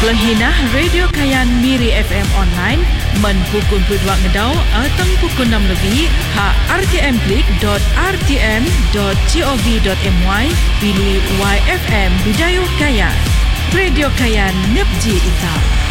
Pelenghinah Radio Kayan Miri FM online menpukul 2 ngedau atau pukul 6 lebih ha rtm.rtm.gov.my pilih YFM Bidayu Kayan. Radio Kayan Nepji Ita.